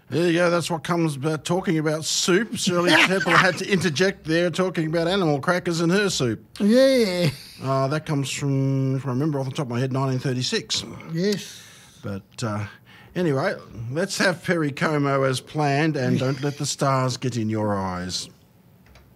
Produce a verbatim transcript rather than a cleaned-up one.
There you go. That's what comes about talking about soup. Shirley Temple had to interject there talking about animal crackers in her soup. Yeah. Uh, that comes from, if I remember off the top of my head, nineteen thirty-six. Yes. But uh, anyway, let's have Perry Como as planned and don't let the stars get in your eyes.